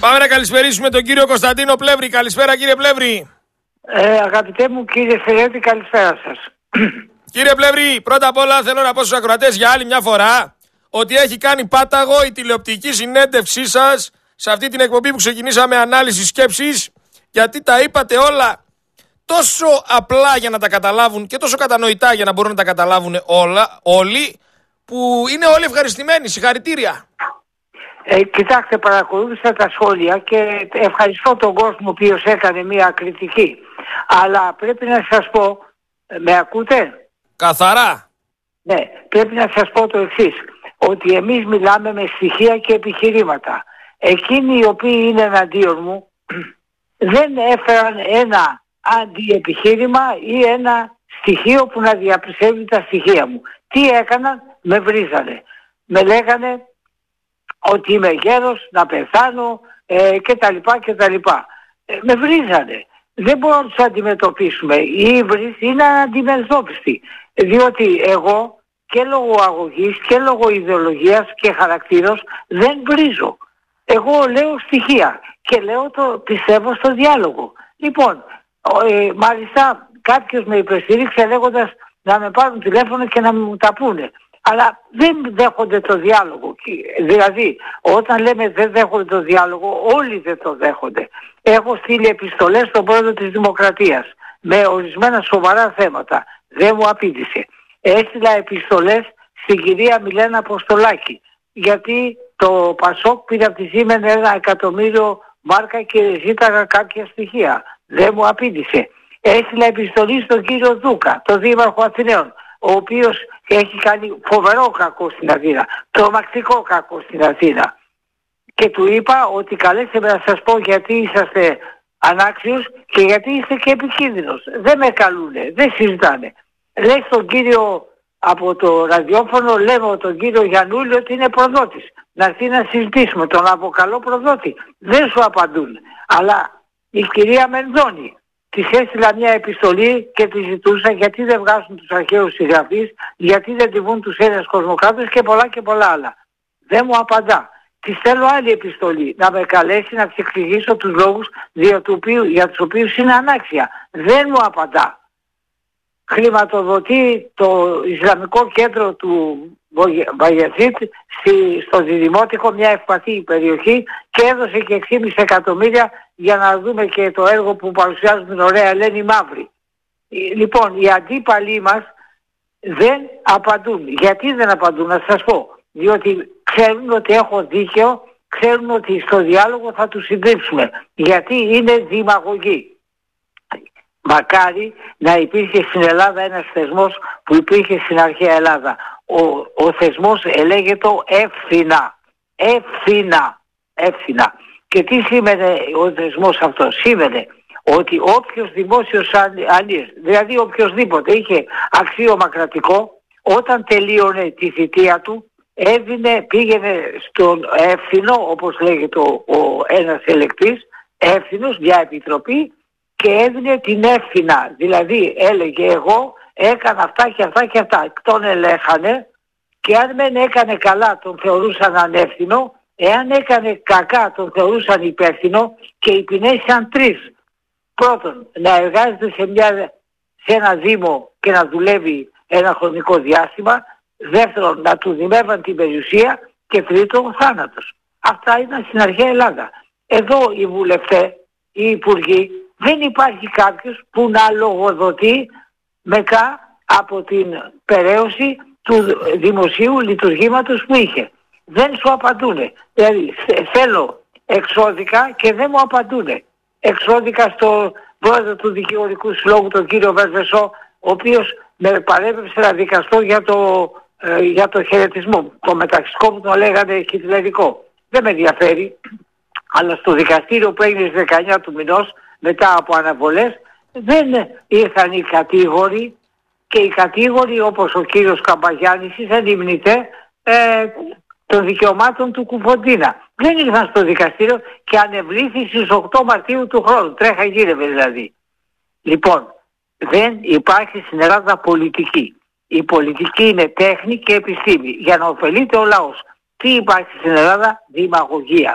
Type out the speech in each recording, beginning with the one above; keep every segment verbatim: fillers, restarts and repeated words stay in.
Πάμε να καλησπερίσουμε τον κύριο Κωνσταντίνο Πλεύρη. Καλησπέρα κύριε Πλεύρη. Ε, αγαπητέ μου κύριε Φερέτη, καλησπέρα σας. Κύριε Πλεύρη, πρώτα απ' όλα θέλω να πω στους ακροατές για άλλη μια φορά ότι έχει κάνει πάταγο η τηλεοπτική συνέντευξή σας σε αυτή την εκπομπή που ξεκινήσαμε ανάλυση σκέψης, γιατί τα είπατε όλα τόσο απλά για να τα καταλάβουν και τόσο κατανοητά για να μπορούν να τα καταλάβουν όλα, όλοι, που είναι όλοι ευχαριστημένοι. Συγχαρητήρια. Ε, κοιτάξτε, παρακολούθησα τα σχόλια και ευχαριστώ τον κόσμο ο οποίος έκανε μια κριτική. Αλλά πρέπει να σας πω, με ακούτε? Καθαρά. Ναι, πρέπει να σας πω το εξής, ότι εμείς μιλάμε με στοιχεία και επιχειρήματα. Εκείνοι οι οποίοι είναι εναντίον μου δεν έφεραν ένα αντιεπιχείρημα ή ένα στοιχείο που να διαπιστεύει τα στοιχεία μου. Τι έκαναν? Με βρίζανε. Με λέγανε ότι είμαι γέρος, να πεθάνω ε, και τα λοιπά και τα λοιπά. Ε, με βρίζανε. Δεν μπορούμε να τους αντιμετωπίσουμε. Οι ύβρις είναι αντιμετώπιστοι. Διότι εγώ και λόγω αγωγής και λόγω ιδεολογίας και χαρακτήρος δεν βρίζω. Εγώ λέω στοιχεία και λέω το πιστεύω στο διάλογο. Λοιπόν, ε, μάλιστα κάποιος με υπεστήριξε λέγοντας να με πάρουν τηλέφωνο και να μου τα πούνε. Αλλά δεν δέχονται το διάλογο. Δηλαδή, όταν λέμε δεν δέχονται το διάλογο, όλοι δεν το δέχονται. Έχω στείλει επιστολές στον πρόεδρο της Δημοκρατίας με ορισμένα σοβαρά θέματα. Δεν μου απήντησε. Έστειλα επιστολές στην κυρία Μιλένα Αποστολάκη, γιατί το Πασόκ πήρε από τη Siemens ένα εκατομμύριο μάρκα και ζήταγα κάποια στοιχεία. Δεν μου απήντησε. Έστειλα επιστολή στον κύριο Δούκα, τον Δήμαρχο Αθηναίων, ο οποίος έχει κάνει φοβερό κακό στην Αθήνα, τρομακτικό κακό στην Αθήνα. Και του είπα ότι καλέστε με να σας πω γιατί είσαστε ανάξιος και γιατί είστε και επικίνδυνος. Δεν με καλούνε, δεν συζητάνε. Λέει στον κύριο από το ραδιόφωνο, λέμε τον κύριο Γιαννούλη ότι είναι προδότης. Να έρθει να συζητήσουμε, τον αποκαλώ προδότη. Δεν σου απαντούν. Αλλά η κυρία Μενδώνη, της έστειλα μια επιστολή και τη ζητούσα γιατί δεν βγάζουν τους αρχαίους συγγραφείς, γιατί δεν τιμούν τους Έλληνες κοσμοκράτες και πολλά και πολλά άλλα. Δεν μου απαντά. Της στέλνω άλλη επιστολή να με καλέσει να της εξηγήσω τους λόγους για τους οποίους είναι ανάξια. Δεν μου απαντά. Χρηματοδοτεί το Ισλαμικό Κέντρο του Βαγεθίτ στο Διδημότυχο, μια ευπαθή περιοχή, και έδωσε και έξι και μισό εκατομμύρια για να δούμε και το έργο που παρουσιάζουν την ωραία Ελένη Μαύρη. Λοιπόν, οι αντίπαλοι μας δεν απαντούν. Γιατί δεν απαντούν? Να σας πω. Διότι ξέρουν ότι έχω δίκαιο, ξέρουν ότι στο διάλογο θα τους συντρίψουμε. Γιατί είναι δημαγωγοί. Μακάρι να υπήρχε στην Ελλάδα ένας θεσμός που υπήρχε στην αρχαία Ελλάδα. Ο, ο θεσμός ελέγεται εύθυνα. Εύθυνα. Εύθυνα. Και τι σήμαινε ο θεσμός αυτός? Σήμαινε ότι όποιος δημόσιος αλίες, δηλαδή οποιοσδήποτε είχε αξίωμα κρατικό, όταν τελείωνε τη θητεία του, έδινε, πήγαινε στον εύθυνο, όπως λέγεται ο, ο ένας ελεκτής, εύθυνος, μια επιτροπή, και έδινε την εύθυνα. Δηλαδή έλεγε εγώ έκανα αυτά και αυτά και αυτά. Τον ελέγχανε και αν δεν έκανε καλά τον θεωρούσαν ανεύθυνο, εάν έκανε κακά τον θεωρούσαν υπεύθυνο, και οι ποινές ήταν τρεις. Πρώτον, να εργάζεται σε, μια, σε ένα δήμο και να δουλεύει ένα χρονικό διάστημα. Δεύτερον, να του δημεύαν την περιουσία. Και τρίτον, θάνατος. Αυτά ήταν στην αρχαία Ελλάδα. Εδώ οι βουλευτές, οι υπουργοί, δεν υπάρχει κάποιος που να λογοδοτεί μετά από την περαίωση του δημοσίου λειτουργήματος που είχε. Δεν σου απαντούνε. Δηλαδή θέλω εξώδικα και δεν μου απαντούνε. Εξώδικα στο πρόεδρο του Δικηγορικού Συλλόγου, τον κύριο Βερβεσό, ο οποίος με παρέπεψε να δικαστώ για το, ε, για το χαιρετισμό. Το μεταξικό που τον λέγανε χιτλερικό. Δεν με ενδιαφέρει. Αλλά στο δικαστήριο που έγινε στις δεκαεννιά του μηνός, μετά από αναβολές, δεν ήρθαν οι κατήγοροι, και οι κατήγοροι όπως ο κύριος Καμπαγιάννης ήταν υμνητέ ε, των δικαιωμάτων του Κουφοντίνα. Δεν ήρθαν στο δικαστήριο και ανεβλήθη στις οκτώ Μαρτίου του χρόνου. Τρέχα γύρευε δηλαδή. Λοιπόν, δεν υπάρχει στην Ελλάδα πολιτική. Η πολιτική είναι τέχνη και επιστήμη για να ωφελείται ο λαός. Τι υπάρχει στην Ελλάδα? Δημαγωγία.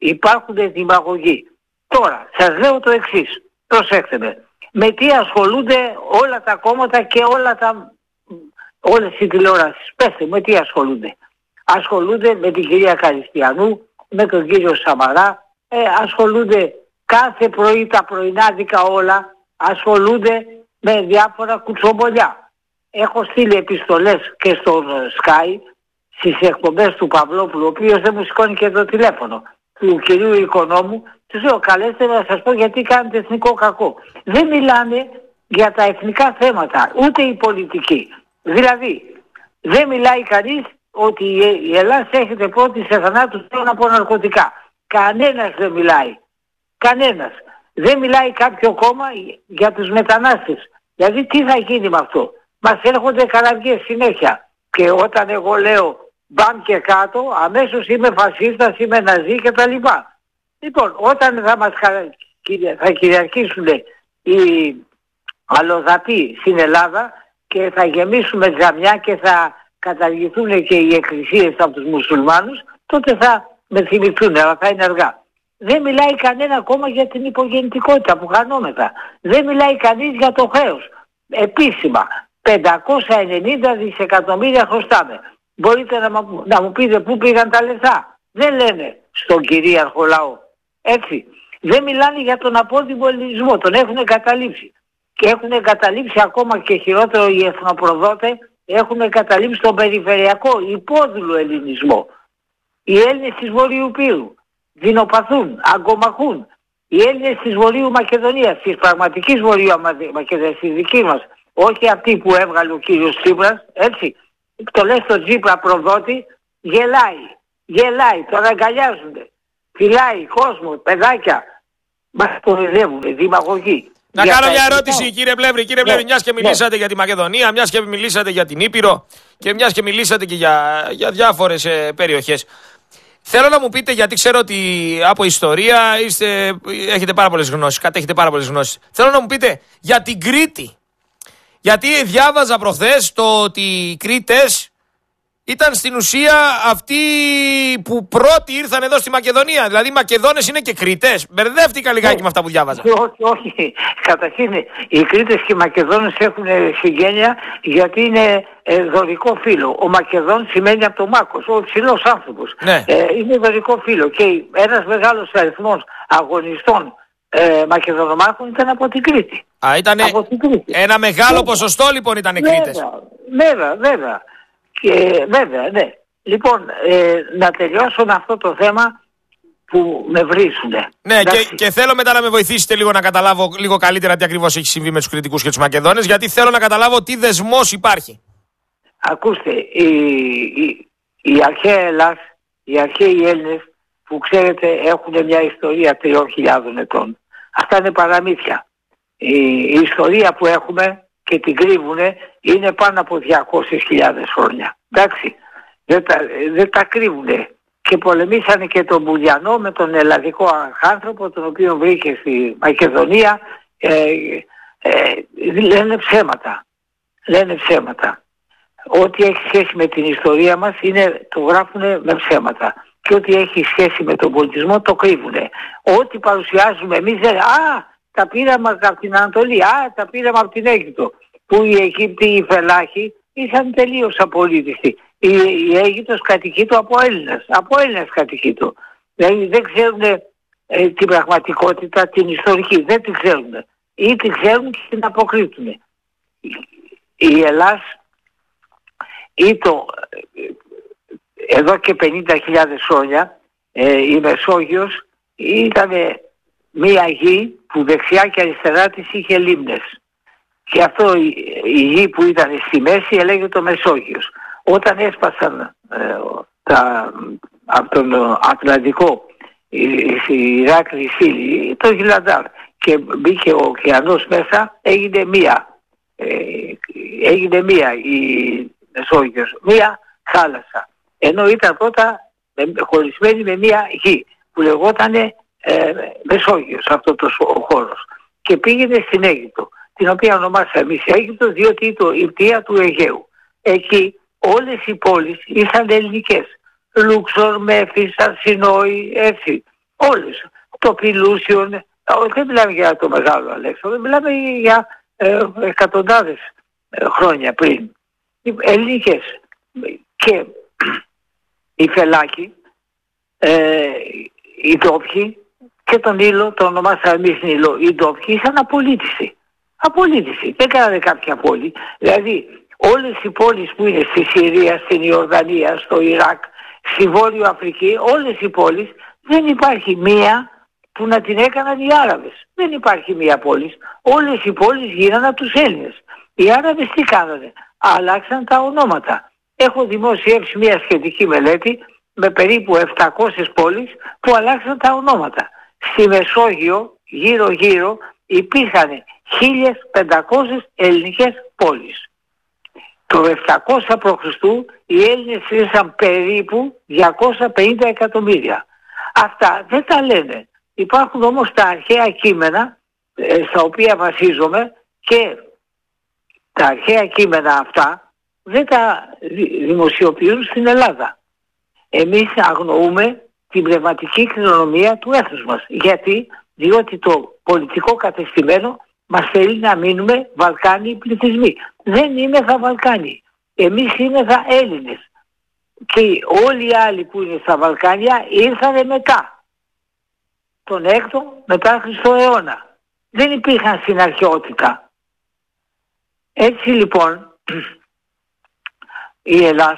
υπάρχουν δημαγωγοί. Τώρα, σας λέω το εξής, προσέξτε με. Με τι ασχολούνται όλα τα κόμματα και όλα τα, όλες οι τηλεοράσεις. Πέστε, με τι ασχολούνται. Ασχολούνται με την κυρία Καριστιανού, με τον κύριο Σαμαρά, ε, ασχολούνται κάθε πρωί τα πρωινάδικα όλα, ασχολούνται με διάφορα κουτσομπολιά. Έχω στείλει επιστολές και στον Sky, στις εκπομπές του Παυλόπουλου, ο οποίος δεν μου σηκώνει και το τηλέφωνο, του κυρίου Οικονόμου. Τους λέω, καλέστε να σας πω γιατί κάνετε εθνικό κακό. Δεν μιλάνε για τα εθνικά θέματα, ούτε οι πολιτικοί. Δηλαδή, δεν μιλάει κανείς ότι η Ελλάδα έχετε πρώτη σε θανάτους από ναρκωτικά. Κανένας δεν μιλάει. Κανένας. Δεν μιλάει κάποιο κόμμα για τους μετανάστες. Δηλαδή τι θα γίνει με αυτό. Μας έρχονται καραβιές συνέχεια. Και όταν εγώ λέω μπαμ και κάτω, αμέσως είμαι φασίστας, είμαι ναζί κτλ. Λοιπόν, όταν θα μας θα κυριαρχήσουν οι αλλοδαποί στην Ελλάδα και θα γεμίσουμε τζαμιά και θα καταργηθούν και οι εκκλησίες από τους μουσουλμάνους, τότε θα με θυμηθούν, αλλά θα είναι αργά. Δεν μιλάει κανένα ακόμα για την υπογεννητικότητα που χανόμεθα. Δεν μιλάει κανείς για το χρέος. Επίσημα, πεντακόσια ενενήντα δισεκατομμύρια χρωστάμε. Μπορείτε να, μα, να μου πείτε πού πήγαν τα λεφτά. Δεν λένε στον κυρίαρχο λαό. Έτσι. Δεν μιλάνε για τον απόδημο ελληνισμό. Τον έχουν εγκαταλείψει. Και έχουν εγκαταλείψει ακόμα και χειρότερο οι εθνοπροδότες, έχουν εγκαταλείψει τον περιφερειακό υπόδουλο ελληνισμό. Οι Έλληνες της Βορείου Πύρου δεινοπαθούν, αγκομαχούν. Οι Έλληνες της Βορείου Μακεδονίας, της πραγματικής Βορείου Μακεδονίας, της δικής μας, όχι αυτή που έβγαλε ο κύριος Τσίπρας, έτσι, το λες στον Τσίπρα προδότη, γελάει, γελάει, τον αγκαλιάζονται, φυλάει κόσμο, παιδάκια, μας κοροϊδεύουν, δημαγωγοί. Να για κάνω μια ερώτηση, εθνικό. Κύριε Πλεύρη. Κύριε Πλεύρη, ναι, μιας και μιλήσατε ναι. για τη Μακεδονία, μιας και μιλήσατε για την Ήπειρο και μιας και μιλήσατε και για, για διάφορες ε, περιοχές. Θέλω να μου πείτε, γιατί ξέρω ότι από ιστορία είστε, έχετε πάρα πολλές γνώσεις, κατέχετε πάρα πολλές γνώσεις. Θέλω να μου πείτε για την Κρήτη. Γιατί διάβαζα προχθές το ότι οι Κρήτες ήταν στην ουσία αυτοί που πρώτοι ήρθαν εδώ στη Μακεδονία. Δηλαδή οι Μακεδόνες είναι και Κρήτες. Μπερδεύτηκα λιγάκι με αυτά που διάβαζα. Όχι, όχι. Καταρχήν οι Κρήτες και οι Μακεδόνες έχουν συγγένεια γιατί είναι ε, δωρικό φύλο. Ο Μακεδόν σημαίνει από το Μάκος, ο ψηλός άνθρωπος. Ναι. Ε, είναι δωρικό φύλο και ένας μεγάλος αριθμός αγωνιστών ε, Μακεδονομάχων ήταν από την Κρήτη. Α, ήταν ένα μεγάλο βέβαια. Ποσοστό λοιπόν ήταν οι Κρήτες. Βέβαια, βέβαια. Και βέβαια, ναι. Λοιπόν, ε, να τελειώσω με αυτό το θέμα που με βρίσκουνε. Ναι, και, και θέλω μετά να με βοηθήσετε λίγο να καταλάβω λίγο καλύτερα τι ακριβώς έχει συμβεί με τους Κρητικούς και τους Μακεδόνες, γιατί θέλω να καταλάβω τι δεσμός υπάρχει. Ακούστε, η, η, η αρχαία Ελλάς, οι αρχαίοι Έλληνες που ξέρετε έχουν μια ιστορία τριών χιλιάδων ετών. Αυτά είναι παραμύθια. Η, η ιστορία που έχουμε και την κρύβουνε είναι πάνω από διακόσιες χιλιάδες χρόνια. Εντάξει, δεν τα, δεν τα κρύβουνε. Και πολεμήσανε και τον Μπουλιανό με τον ελλαδικό άνθρωπο, τον οποίο βρήκε στη Μακεδονία. Ε, ε, λένε ψέματα. Λένε ψέματα. Ό,τι έχει σχέση με την ιστορία μας είναι, το γράφουνε με ψέματα. Και ό,τι έχει σχέση με τον πολιτισμό το κρύβουνε. Ό,τι παρουσιάζουμε εμείς λένε, α, τα πήραμε από την Ανατολή, α, τα πήραμε από την Αίγυπτο. Που οι Αιγύπτιοι, οι φελάχοι, ήσαν τελείως απολύτιστοι. Η, η Αίγυπτος κατοικείτο από Έλληνας. Από Έλληνας κατοικείτο. Δηλαδή δεν ξέρουν ε, την πραγματικότητα, την ιστορική. Δεν την ξέρουν. Ή την ξέρουν και την αποκρύπτουν. Η, η Ελλάς ή το, ε, εδώ και πενήντα χιλιάδες χρόνια ε, η Μεσόγειος ήταν μία γη που δεξιά και αριστερά της είχε λίμνες. Και αυτό η, η γη που ήταν στη μέση έλεγε το Μεσόγειος. Όταν έσπασαν ε, τα, από τον Ατλαντικό η Ηράκλη Σύλλη, το Γιλαντάρ και μπήκε ο ωκεανός μέσα, έγινε μία ε, έγινε μία η Μεσόγειος, μία θάλασσα. Ενώ ήταν πρώτα χωρισμένη με μία γη που λεγόταν ε, Μεσόγειος αυτό το χώρος και πήγαινε στην Αίγυπτο, την οποία ονομάσαμε εμείς Αίγυπτο διότι το η πτία του Αιγαίου. Εκεί όλες οι πόλεις ήσαν ελληνικές. Λούξορ, Μέφης, Αρσινόη, έτσι. Όλες. Το Πιλούσιον, δεν μιλάμε για το Μεγάλο Αλέξανδρο, μιλάμε για ε, εκατοντάδες ε, χρόνια πριν. Ελληνικές. Και οι Φελάκοι, ε, οι ντόπιοι, και τον Ήλο, το ονομάσαμε εμείς Ήλο, οι ντόπιοι ήσαν απολύτιστοι. Απολύτιστοι. Δεν κάνανε κάποια πόλη. Δηλαδή όλες οι πόλεις που είναι στη Συρία, στην Ιορδανία, στο Ιράκ, στη Βόρειο Αφρική, όλες οι πόλεις, δεν υπάρχει μία που να την έκαναν οι Άραβες. Δεν υπάρχει μία πόλη. Όλες οι πόλεις γίνανε από τους Έλληνες. Οι Άραβες τι κάνανε? Αλλάξαν τα ονόματα. Έχω δημοσιεύσει μία σχετική μελέτη με περίπου επτακόσιες πόλεις που αλλάξαν τα ονόματα. Στη Μεσόγειο, γύρω γύρω, υπήρχαν χίλιες πεντακόσιες ελληνικές πόλεις. Το επτακόσια προ Χριστού οι Έλληνες ήσαν περίπου διακόσια πενήντα εκατομμύρια. Αυτά δεν τα λένε. Υπάρχουν όμως τα αρχαία κείμενα ε, στα οποία βασίζομαι, και τα αρχαία κείμενα αυτά δεν τα δημοσιοποιούν στην Ελλάδα. Εμείς αγνοούμε την πνευματική κληρονομία του έθνους μας. Γιατί? Διότι το πολιτικό κατεστημένο μας θέλει να μείνουμε Βαλκάνοι πληθυσμοί. Δεν είμεθα Βαλκάνοι. Εμείς είμεθα Έλληνες. Και όλοι οι άλλοι που είναι στα Βαλκάνια ήρθανε μετά. Τον έκτο μετά Χριστό αιώνα. Δεν υπήρχαν στην αρχαιότητα. Έτσι λοιπόν η Ελλάς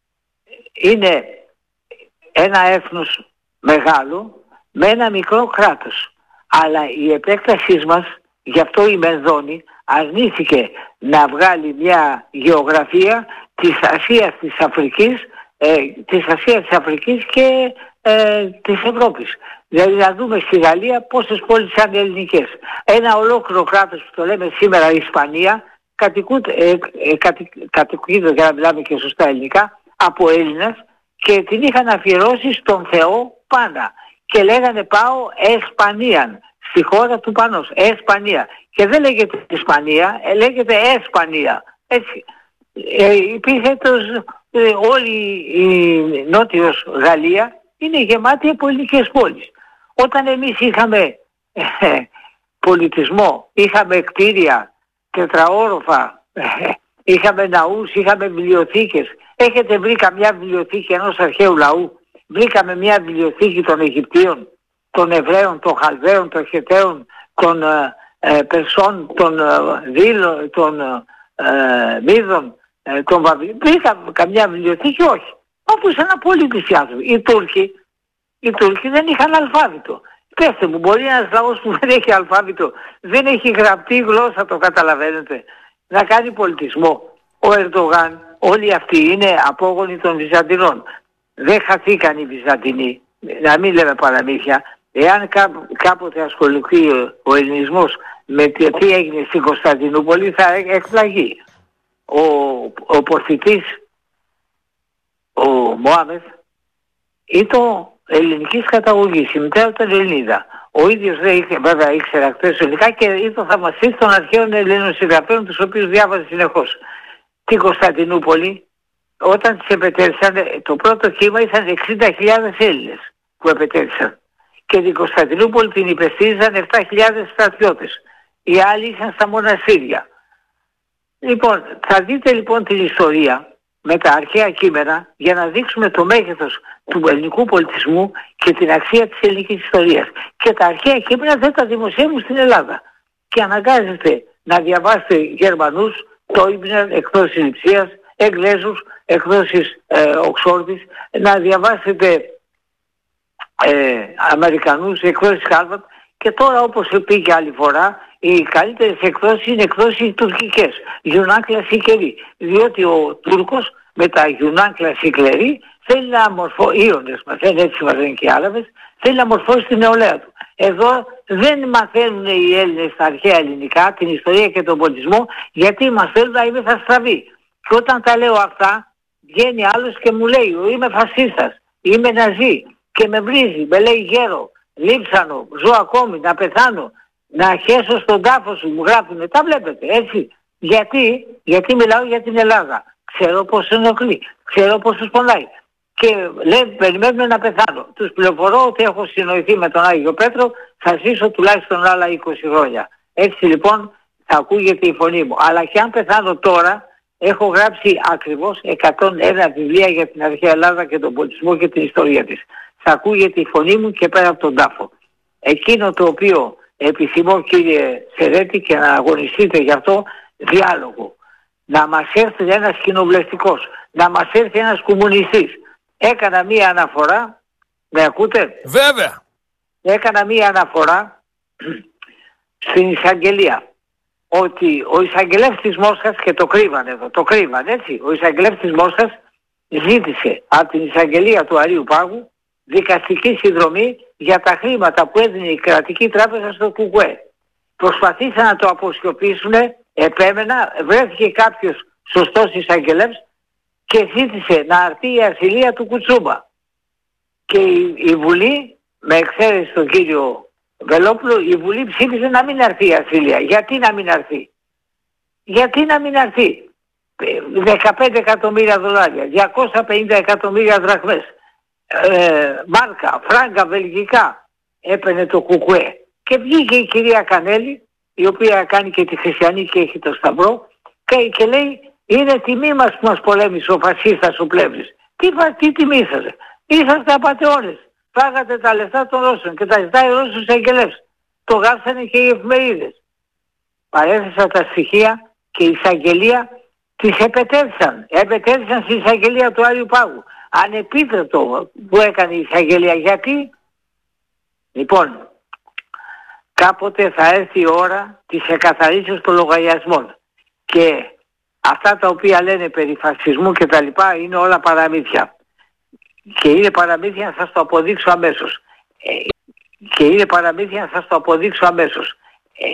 είναι ένα έθνος μεγάλο με ένα μικρό κράτος. Αλλά η επέκτασή μας, γι' αυτό η Μενδώνη αρνήθηκε να βγάλει μια γεωγραφία της Ασίας, της Αφρικής, ε, της Ασίας, της Αφρικής και ε, της Ευρώπης. Δηλαδή να δούμε στη Γαλλία πόσες πόλεις είναι ελληνικές. Ένα ολόκληρο κράτος που το λέμε σήμερα η Ισπανία κατοικούνται, ε, ε, κατοικούνται, για να μιλάμε και σωστά ελληνικά, από Έλληνας, και την είχαν αφιερώσει στον Θεό Πάνα. Και λέγανε πάω Εσπανίαν, στη χώρα του Πανός, Εσπανία. Και δεν λέγεται Ισπανία, ε, λέγεται Εσπανία. Έτσι. Ε, υπήρχε τους, ε, όλη η νότιος Γαλλία είναι γεμάτη από ελληνικές πόλεις. Όταν εμείς είχαμε ε, πολιτισμό, είχαμε κτίρια, τετραόροφα, ε, είχαμε ναούς, είχαμε βιβλιοθήκες. Έχετε βρει καμιά βιβλιοθήκη ενός αρχαίου λαού? Βρήκαμε μια βιβλιοθήκη των Αιγυπτίων, των Εβραίων, των Χαλδαίων, των Χεταίων, των ε, ε, Περσών, των ε, Δήλων, των ε, Μίδων, ε, των Βαβυλών? Βρήκαμε καμιά βιβλιοθήκη? Όχι. Όπως ένα πολίτης άνθρωποι. Οι Τούρκοι, οι Τούρκοι δεν είχαν αλφάβητο. Πέστε μου, μπορεί ένας λαός που δεν έχει αλφάβητο, δεν έχει γραπτή γλώσσα, το καταλαβαίνετε, να κάνει πολιτισμό? Ο Ερντογάν, όλοι αυτοί είναι απόγονοι των Βυζαντινών. Δεν χαθήκαν οι Βυζαντινοί, να μην λέμε παραμύθια. Εάν κάποτε ασχοληθεί ο ελληνισμός με τι έγινε στην Κωνσταντινούπολη, θα εκπλαγεί. Ο, ο πορθητής, ο Μωάμεθ, ήταν ελληνικής καταγωγής, η μητέρα ήταν Ελληνίδα. Ο ίδιος δεν είχε, βέβαια ήξερε ακτές ελληνικά, και ήταν θαυμαστής των αρχαίων Ελλήνων συγγραφέων, τους οποίους διάβαζε συνεχώς. Την Κωνσταντινούπολη, όταν τις επετέλεσαν, το πρώτο κύμα ήταν εξήντα χιλιάδες Έλληνες που επετέλεσαν. Και την Κωνσταντινούπολη την υπεστήριζαν επτά χιλιάδες στρατιώτες. Οι άλλοι ήσαν στα μοναστήρια. Λοιπόν, θα δείτε λοιπόν την ιστορία με τα αρχαία κείμενα για να δείξουμε το μέγεθος του ελληνικού πολιτισμού και την αξία της ελληνικής ιστορίας. Και τα αρχαία κείμενα δεν τα δημοσιεύουν στην Ελλάδα. Και αναγκάζεστε να διαβάσετε Γερμανούς, το Ήμπνερ εκτός της Λειψίας, Εγγλέζους εκτός της ε, Οξφόρδης, να διαβάσετε ε, Αμερικανούς εκτός της Χάρβαρντ. Και τώρα, όπως πήγε άλλη φορά, οι καλύτερες εκδόσεις είναι εκδόσεις τουρκικές, Γιουνάν κλασικερή. Διότι ο Τούρκος με τα Γιουνάν κλασικερή θέλει να μορφώσει, Ίωνες μαθαίνει, έτσι μαθαίνουν και οι Άραβες, θέλει να μορφώσει την νεολαία του. Εδώ δεν μαθαίνουν οι Έλληνες τα αρχαία ελληνικά, την ιστορία και τον πολιτισμό, γιατί μας θέλουν να είμαι θα στραβή. Και όταν τα λέω αυτά, βγαίνει άλλος και μου λέει, είμαι φασίστας, είμαι ναζί, και με βρίζει, με λέει γέρο, λείψανο, ζω ακόμη, να πεθάνω, να χέσω στον τάφο σου, μου γράφουνε, τα βλέπετε, έτσι. Γιατί, γιατί μιλάω για την Ελλάδα. Ξέρω πώς ενοχλεί, ξέρω πώς τους πονάει. και λέει περιμένουμε να πεθάνω. Τους πληροφορώ ότι έχω συνοηθεί με τον Άγιο Πέτρο, θα ζήσω τουλάχιστον άλλα είκοσι χρόνια. Έτσι λοιπόν θα ακούγεται η φωνή μου. Αλλά και αν πεθάνω τώρα, έχω γράψει ακριβώς εκατόν ένα βιβλία για την αρχαία Ελλάδα και τον πολιτισμό και την ιστορία της. Θα ακούγεται η φωνή μου και πέρα από τον τάφο. Εκείνο το οποίο επιθυμώ, κύριε Σερέτη, και να αγωνιστείτε γι' αυτό, διάλογο. Να μας έρθει ένας κοινοβουλευτικός, να μας έρθει ένας κομμουνιστής. Έκανα μία αναφορά, με ακούτε? Βέβαια. Έκανα μία αναφορά στην εισαγγελία. Ότι ο εισαγγελεύς της Μόσχας, και το κρύβανε εδώ, το κρύβανε έτσι, ο εισαγγελεύς της Μόσχας ζήτησε από την εισαγγελία του Αρείου Πάγου δικαστική συνδρομή για τα χρήματα που έδινε η κρατική τράπεζα στο ΚΚΕ. Προσπαθήσαν να το αποσιωπήσουν, επέμενα, βρέθηκε κάποιος σωστός εισαγγελεύς και ζήτησε να αρθεί η ασυλία του Κουτσούμπα. Και η, η Βουλή, με εξαίρεση τον κύριο Βελόπουλο, η Βουλή ψήφισε να μην αρθεί η ασυλία. Γιατί να μην αρθεί? Γιατί να μην αρθεί? δεκαπέντε εκατομμύρια δολάρια, διακόσια πενήντα εκατομμύρια δραχμές, ε, μάρκα, φράγκα, βελγικά έπαιρνε το ΚΚΕ. Και βγήκε η κυρία Κανέλη, η οποία κάνει και τη χριστιανή και έχει το σταυρό, και, και λέει είναι τιμή μας που μας πολέμησε ο φασίστας ο Πλεύρης. Τι, τι τιμή σας? Είσαστε απατεώνες. Φάγατε τα λεφτά των Ρώσων και τα ζητάει ο Ρώσος εισαγγελεύς. Το γράψανε και οι εφημερίδες. Παρέθεσα τα στοιχεία και η εισαγγελία τις επετέθησαν. Επετέθησαν στην εισαγγελία του Άριου Πάγου. Ανεπίτρεπτο που έκανε η εισαγγελία. Γιατί? Λοιπόν, κάποτε θα έρθει η ώρα της εκαθαρίσεως των λογαριασμών. Και αυτά τα οποία λένε περί φασισμού και τα λοιπά είναι όλα παραμύθια. Και είναι παραμύθια, να σας το αποδείξω αμέσως. Και είναι παραμύθια, να σας το αποδείξω αμέσως.